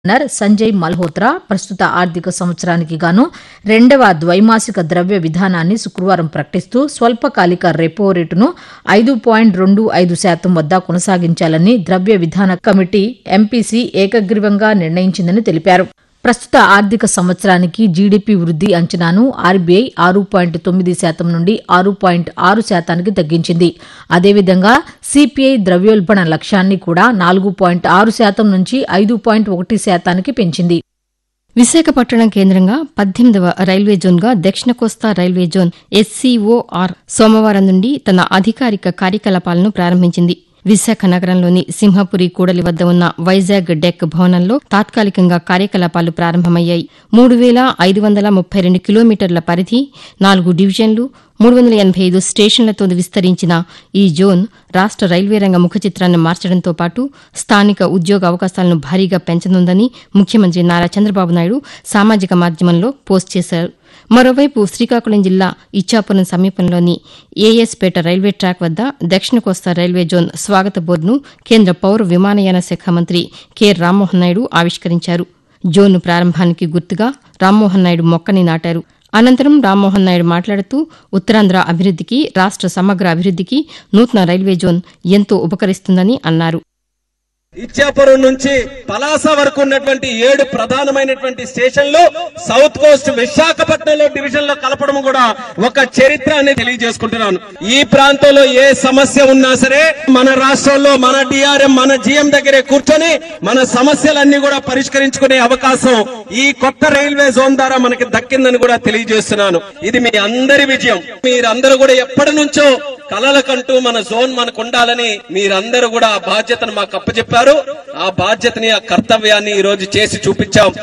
Governor Sanjay Malhotra ప్రస్తుత ఆర్థిక సంవత్సరానికి గాను రెండవ ద్వైమాసిక ద్రవ్య విధానాన్ని శుక్రవారం ప్రకటిస్తూ స్వల్పకాలిక రెపో రేటును 5.25% వద్ద కొనసాగించాలని ద్రవ్య విధాన కమిటీ ఎంపీసీ ఏకగ్రీవంగా నిర్ణయించిందని తెలిపారు. ప్రస్తుత ఆర్థిక సంవత్సరానికి జీడీపీ వృద్ది అంచనాను ఆర్బీఐ 6.9% నుండి 6.6% తగ్గించింది. అదేవిధంగా సీపీఐ ద్రవ్యోల్బణ లక్ష్యాన్ని కూడా 4.6% నుంచి 5.1% పెంచింది. విశాఖపట్నం కేంద్రంగా 18వ రైల్వే జోన్గా దక్షిణ కోస్తా రైల్వే జోన్ ఎస్సీఓఆర్ సోమవారం నుండి తన అధికారిక కార్యకలాపాలను ప్రారంభించింది. విశాఖ నగరంలోని సింహపురి కూడలి వద్ద ఉన్న వైజాగ్ డెక్ భవనంలో తాత్కాలికంగా కార్యకలాపాలు ప్రారంభమయ్యాయి. 3,532 కిలోమీటర్ల పరిధి, 4 డివిజన్లు, 385 స్టేషన్లతో విస్తరించిన ఈ జోన్ రాష్ట రైల్వే రంగ ముఖచిత్రాన్ని మార్చడంతో పాటు స్థానిక ఉద్యోగ అవకాశాలను భారీగా పెంచనుందని ముఖ్యమంత్రి నారా చంద్రబాబు నాయుడు సామాజిక మాధ్యమంలో పోస్ట్ చేశారు. మరోవైపు శ్రీకాకుళం జిల్లా ఇచ్చాపురం సమీపంలోని ఏఎస్పేట రైల్వే ట్రాక్ వద్ద దక్షిణ కోస్తా రైల్వే జోన్ స్వాగత బోర్డును కేంద్ర పౌర విమానయాన శాఖ మంత్రి కె రామ్మోహన్ నాయుడు ఆవిష్కరించారు. జోన్ ప్రారంభానికి గుర్తుగా రామ్మోహన్ నాయుడు మొక్కని నాటారు. అనంతరం రామ్మోహన్ నాయుడు మాట్లాడుతూ ఉత్తరాంధ్ర అభివృద్దికి, రాష్ట సమగ్ర అభివృద్దికి నూతన రైల్వే జోన్ ఎంతో ఉపకరిస్తుందని అన్నారు. ఇచ్చాపురం నుంచి పలాస వరకు ఉన్నటువంటి 7 ప్రధానమైనటువంటి స్టేషన్లు సౌత్ కోస్ట్ విశాఖపట్నంలో డివిజన్ లో కలపడం కూడా ఒక చరిత్ర అని తెలియజేసుకుంటున్నాను. ఈ ప్రాంతంలో ఏ సమస్య ఉన్నా సరే మన రాష్ట్రంలో మన డిఆర్ఎం మన జీఎం దగ్గరే కూర్చొని మన సమస్యలన్నీ కూడా పరిష్కరించుకునే అవకాశం ఈ కొత్త రైల్వే జోన్ ద్వారా మనకి దక్కిందని కూడా తెలియజేస్తున్నాను. ఇది మీ అందరి విజయం. మీరందరూ కూడా ఎప్పటి నుంచో కలలకంటూ మన జోన్ మనకు ఉండాలని మీరందరూ కూడా ఆ బాధ్యతను మాకు అప్పచెప్పారు. ఆ బాధ్యతని, ఆ కర్తవ్యాన్ని ఈ రోజు చేసి చూపించాం.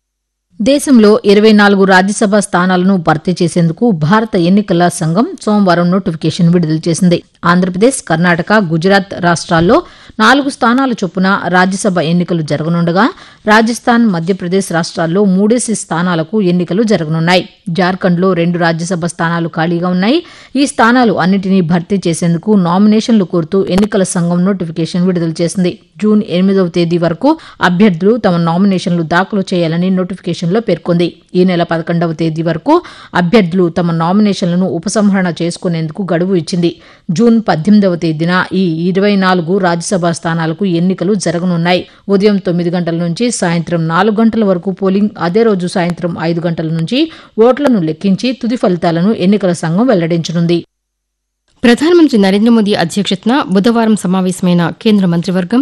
దేశంలో 24 రాజ్యసభ స్థానాలను భర్తీ చేసేందుకు భారత ఎన్నికల సంఘం సోమవారం నోటిఫికేషన్ విడుదల చేసింది. ఆంధ్రప్రదేశ్, కర్ణాటక, గుజరాత్ రాష్ట్రాల్లో 4 స్థానాల చొప్పున రాజ్యసభ ఎన్నికలు జరగనుండగా రాజస్థాన్, మధ్యప్రదేశ్ రాష్ట్రాల్లో 3 స్థానాలకు ఎన్నికలు జరగనున్నాయి. జార్ఖండ్లో 2 రాజ్యసభ స్థానాలు ఖాళీగా ఉన్నాయి. ఈ స్థానాలు అన్నింటినీ భర్తీ చేసేందుకు నామినేషన్లు కోరుతూ ఎన్నికల సంఘం నోటిఫికేషన్ విడుదల చేసింది. జూన్ 8వ తేదీ వరకు అభ్యర్థులు తమ నామినేషన్లు దాఖలు చేయాలని నోటిఫికేషన్లో పేర్కొంది. ఈ నెల 11వ తేదీ వరకు అభ్యర్థులు తమ నామినేషన్లను ఉపసంహరణ చేసుకునేందుకు గడువు ఇచ్చింది. జూన్ 18వ తేదీన ఈ 24 రాజ్యసభ స్థానాలకు ఎన్నికలు జరగనున్నాయి. ఉదయం 9 గంటల నుంచి సాయంత్రం 4 గంటల వరకు పోలింగ్, అదే రోజు సాయంత్రం 5 గంటల నుంచి ఓట్లను లెక్కించి తుది ఫలితాలను ఎన్నికల సంఘం వెల్లడించనుంది. ప్రధానమంత్రి నరేంద్ర మోదీ అధ్యక్షతన బుధవారం సమావేశమైన కేంద్ర మంత్రివర్గం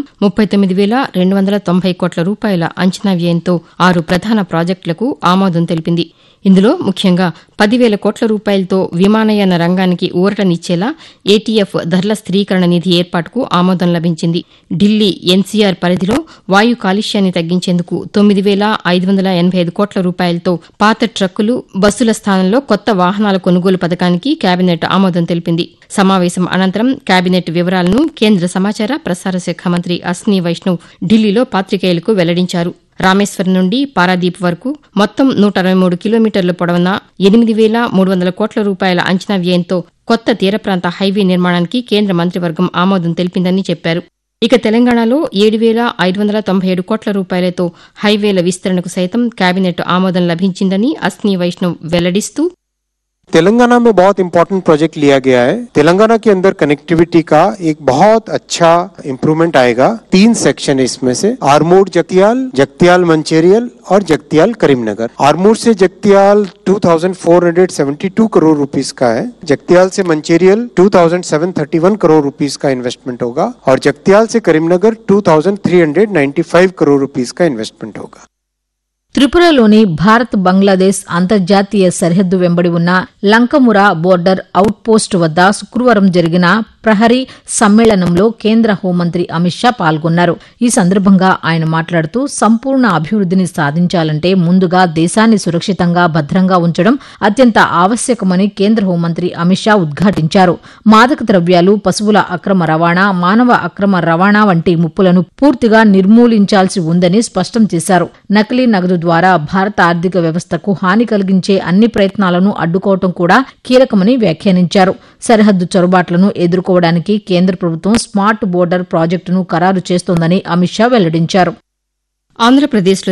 39,290 కోట్ల రూపాయల అంచనా వ్యయంతో 6 ప్రధాన ప్రాజెక్టులకు ఆమోదం తెలిపింది. ఇందులో ముఖ్యంగా 10,000 కోట్ల రూపాయలతో విమానయాన రంగానికి ఊరటనిచ్చేలా ఏటీఎఫ్ ధరల స్థిరీకరణ నిధి ఏర్పాటుకు ఆమోదం లభించింది. ఢిల్లీ ఎన్సీఆర్ పరిధిలో వాయు కాలుష్యాన్ని తగ్గించేందుకు 9,585 కోట్ల రూపాయలతో పాత ట్రక్కులు, బస్సుల స్థానంలో కొత్త వాహనాల కొనుగోలు పథకానికి కేబినెట్ ఆమోదం తెలిపింది. సమావేశం అనంతరం కేబినెట్ వివరాలను కేంద్ర సమాచార ప్రసార శాఖ మంత్రి అశ్విని వైష్ణవ్ ఢిల్లీలో పాతికేయులకు వెల్లడించారు. రామేశ్వరం నుండి పారాదీప్ వరకు మొత్తం 163 కిలోమీటర్ల పొడవున 8,300 కోట్ల రూపాయల అంచనా వ్యయంతో కొత్త తీర ప్రాంత హైవే నిర్మాణానికి కేంద్ర మంత్రివర్గం ఆమోదం తెలిపిందని చెప్పారు. ఇక తెలంగాణలో 7,597 కోట్ల రూపాయలతో హైవేల విస్తరణకు సైతం కేబినెట్ ఆమోదం లభించిందని అశ్విని వైష్ణవ్ వెల్లడిస్తూ, तेलंगाना में बहुत इंपॉर्टेंट प्रोजेक्ट लिया गया है. तेलंगाना के अंदर कनेक्टिविटी का एक बहुत अच्छा इम्प्रूवमेंट आएगा. 3 सेक्शन है इसमें से, आरमूर जगतियाल, जगतियाल मंचेरियल और जगतियाल करीमनगर. आरमूर से जगतियाल 2,472 करोड़ रुपीस का है. जगतियाल से मंचेरियल 2,731 करोड़ रुपीस का इन्वेस्टमेंट होगा और जगतियाल से करीमनगर 2,395 करोड़ रुपीस का इन्वेस्टमेंट होगा. త్రిపురలోని భారత్ బంగ్లాదేశ్ అంతర్జాతీయ సరిహద్దు వెంబడి ఉన్న లంకమురా బోర్డర్ అవుట్ పోస్ట్ వద్ద శుక్రవారం జరిగిన ప్రహరీ సమ్మేళనంలో కేంద్ర హోంమంత్రి అమిత్ షా పాల్గొన్నారు. ఈ సందర్భంగా ఆయన మాట్లాడుతూ సంపూర్ణ అభివృద్దిని సాధించాలంటే ముందుగా దేశాన్ని సురక్షితంగా, భద్రంగా ఉంచడం అత్యంత ఆవశ్యకమని కేంద్ర హోంమంత్రి అమిత్ షా ఉద్ఘాటించారు. మాదక ద్రవ్యాలు, పశువుల అక్రమ రవాణా, మానవ అక్రమ రవాణా వంటి ముప్పులను పూర్తిగా నిర్మూలించాల్సి ఉందని స్పష్టం చేశారు. నకిలీ నగదు ద్వారా భారత ఆర్థిక వ్యవస్థకు హాని కలిగించే అన్ని ప్రయత్నాలను అడ్డుకోవడం కూడా కీలకమని వ్యాఖ్యానించారు. సరిహద్దు చొరబాట్లను ఎదుర్కోవడానికి కేంద్ర ప్రభుత్వం స్మార్ట్ బోర్డర్ ప్రాజెక్టును ఖరారు చేస్తోందని అమిత్ షా వెల్లడించారు. ఆంధ్రప్రదేశ్లో